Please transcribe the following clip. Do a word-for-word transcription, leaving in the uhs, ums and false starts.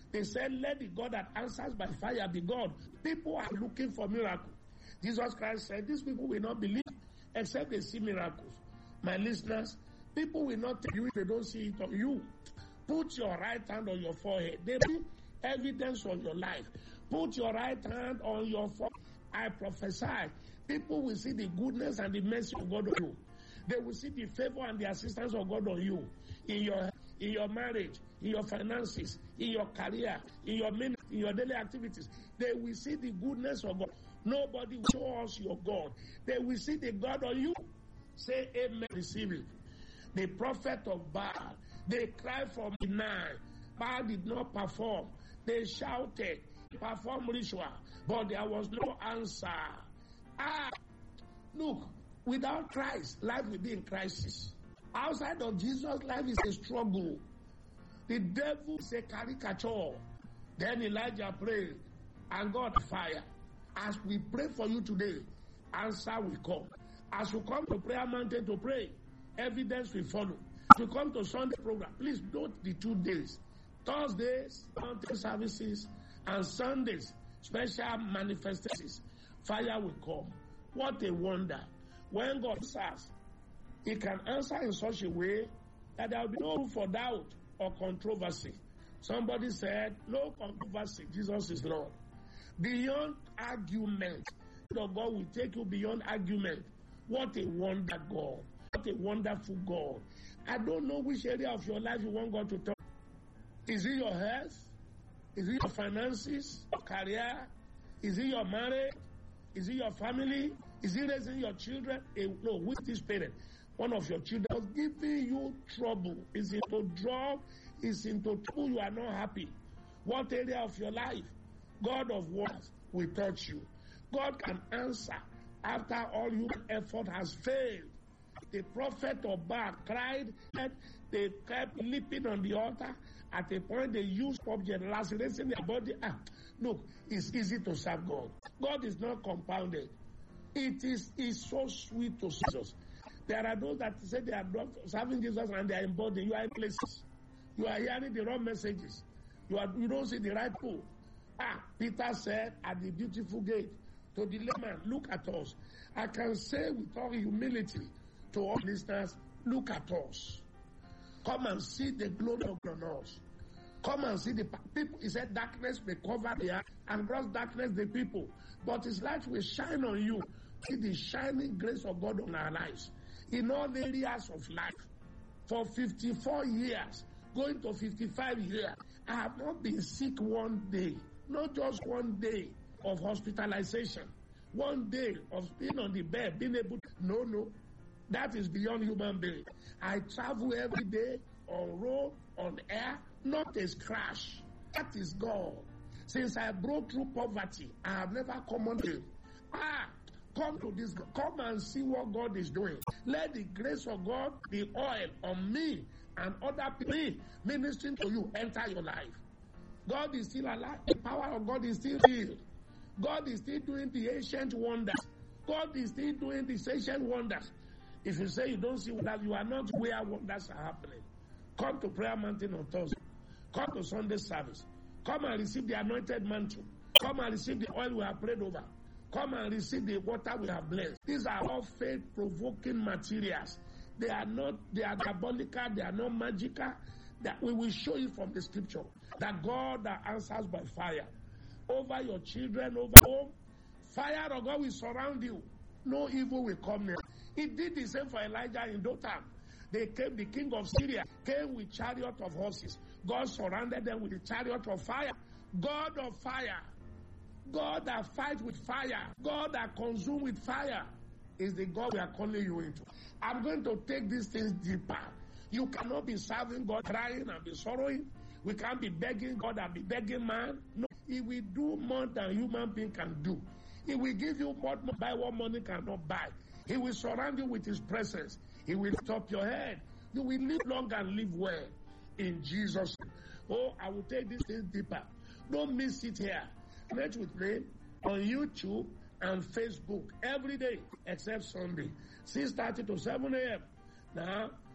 They said, let the God that answers by fire be God. People are looking for miracles. Jesus Christ said, these people will not believe except they see miracles. My listeners, people will not tell you if they don't see it on you. Put your right hand on your forehead. They bring evidence on your life. Put your right hand on your forehead. I prophesy, people will see the goodness and the mercy of God on you. They will see the favor and the assistance of God on you. In your in your marriage, in your finances, in your career, in your ministry, in your daily activities. They will see the goodness of God. Nobody will show us your God. They will see the God on you. Say amen, receive it. The prophet of Baal, they cried from the night. Baal did not perform. They shouted, perform ritual, but there was no answer. Ah, look, without Christ, life will be in crisis. Outside of Jesus, life is a struggle. The devil is a caricature. Then Elijah prayed, and God fire. As we pray for you today, answer will come. As you come to prayer mountain to pray, evidence will follow. As you come to Sunday program, please note the two days. Thursdays, mountain services, and Sundays, special manifestations. Fire will come. What a wonder. When God answers, He can answer in such a way that there will be no room for doubt or controversy. Somebody said, no controversy, Jesus is Lord. Beyond argument, God will take you beyond argument. What a wonder God. What a wonderful God. I don't know which area of your life you want God to touch. Is it your health? Is it your finances, your career? Is it your marriage? Is it your family? Is it raising your children? No, with this parent, one of your children was giving you trouble. Is into drug, is into trouble, you are not happy. What area of your life? God of wonders will touch you. God can answer after all human effort has failed. The prophet of Baal cried that they kept leaping on the altar. At a point, they used object lacerating their body. Ah, look, it's easy to serve God. God is not compounded. It is is so sweet to Jesus. There are those that say they are not serving Jesus and they are in body. You are in places. You are hearing the wrong messages. You are you don't see the right people. Ah, Peter said at the beautiful gate to the layman, look at us. I can say with all humility to all listeners, look at us. Come and see the glory of us. Come and see the people. He said darkness may cover the earth and gross darkness the people. But His light will shine on you. See the shining grace of God on our lives. In all areas of life. For fifty-four years, going to fifty-five years, I have not been sick one day. Not just one day of hospitalization. One day of being on the bed, being able to, no, no. That is beyond human being. I travel every day on road, on air, not a crash. That is God. Since I broke through poverty, I have never come on him. Ah, come to this, come and see what God is doing. Let the grace of God, the oil on me and other people ministering to you, enter your life. God is still alive. The power of God is still real. God is still doing the ancient wonders. God is still doing the ancient wonders. If you say you don't see wonders, you are not where wonders are happening. Come to Prayer Mountain on Thursday. Come to Sunday service. Come and receive the anointed mantle. Come and receive the oil we have prayed over. Come and receive the water we have blessed. These are all faith-provoking materials. They are not, they are diabolical, they are not magical. That we will show you from the scripture. That God that answers by fire. Over your children, over home. Fire of God will surround you. No evil will come near. He did the same for Elijah in Dothan. They came, the king of Syria came with chariot of horses. God surrounded them with the chariot of fire. God of fire. God that fight with fire. God that consume with fire is the God we are calling you into. I'm going to take these things deeper. You cannot be serving God, crying and be sorrowing. We can't be begging God and be begging man. No, He will do more than human being can do. He will give you what buy what money cannot buy. He will surround you with His presence. He will lift up your head. You will live long and live well. In Jesus' name. Oh, I will take these things deeper. Don't miss it here. Connect with me on YouTube and Facebook every day except Sunday. six thirty to seven a.m. Now,